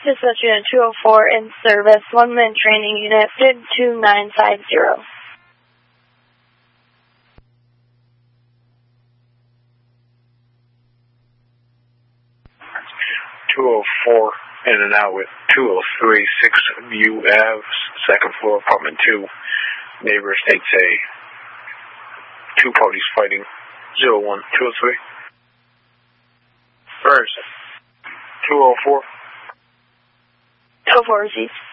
Dispatch Unit 204 in service, 1-minute training unit, PID 2950. 204 in and out with 203 6 View Ave, second floor, apartment 2. Neighbor states two parties fighting. 01203. First. 204. 204 received.